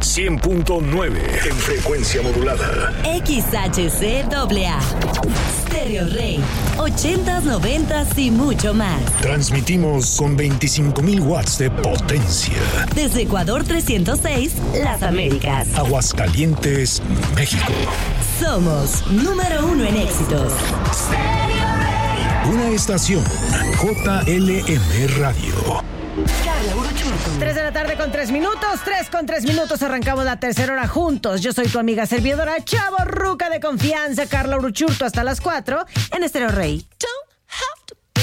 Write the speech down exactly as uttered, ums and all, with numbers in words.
cien punto nueve en frecuencia modulada. X H C A A. Stereo Rey. ochentas, noventas y mucho más. Transmitimos con veinticinco mil watts de potencia. Desde Ecuador trescientos seis, Las Américas. Aguascalientes, México. Somos número uno en éxitos. Una estación J L M Radio. Carla Uruchurtu. Tres de la tarde con tres minutos, tres con tres minutos, arrancamos la tercera hora juntos. Yo soy tu amiga servidora, chavorruca de confianza, Carla Uruchurtu, hasta las cuatro en Stereo Rey. Chau.